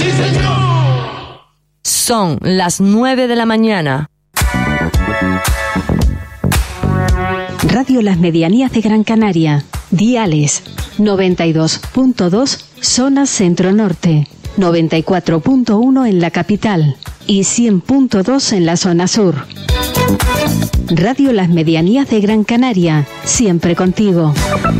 ¡Sí, señor! Son las 9 de la mañana. Radio Las Medianías de Gran Canaria. Diales 92.2 zona centro-norte, 94.1 en la capital y 100.2 en la zona sur. Radio Las Medianías de Gran Canaria, siempre contigo.